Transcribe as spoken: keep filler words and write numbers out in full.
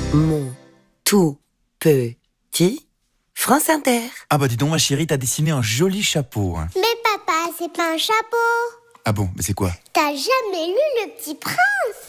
Mon tout petit France Inter. Ah bah dis donc ma chérie, t'as dessiné un joli chapeau. Hein. Mais papa, c'est pas un chapeau. Ah bon, mais c'est quoi? T'as jamais lu Le Petit Prince?